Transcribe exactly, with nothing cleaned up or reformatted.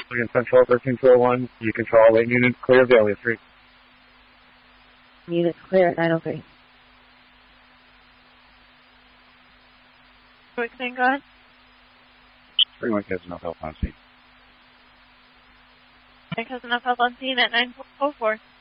Again, Central thirteen two oh one, you control all eight units, clear of Dahlia Street. Units clear at nine oh three. Quick thing, go ahead. Springwick has enough help on scene. Mike has enough help on scene at nine oh four.